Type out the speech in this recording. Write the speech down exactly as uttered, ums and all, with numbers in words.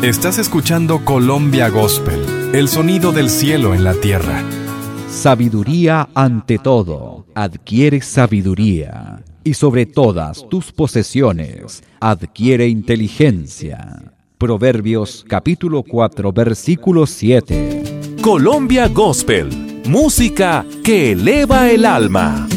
Estás escuchando Colombia Gospel, el sonido del cielo en la tierra. Sabiduría ante todo, adquiere sabiduría, y sobre todas tus posesiones, adquiere inteligencia. Proverbios capítulo cuatro, versículo siete. Colombia Gospel, música que eleva el alma.